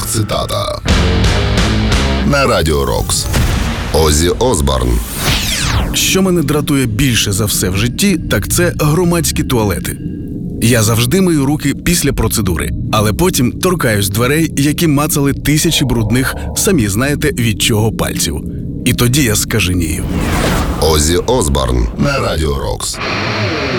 Рок-цитата на Радіо Рокс. Оззі Осборн. Що мене дратує більше за все в житті, так це громадські туалети. Я завжди мию руки після процедури, але потім торкаюсь дверей, які мацали тисячі брудних, самі знаєте від чого, пальців. І тоді я скаженію. Оззі Осборн на Радіо Рокс.